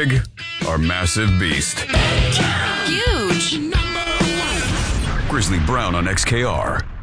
big or massive beast? Huge. Grizzly Brown on XKR.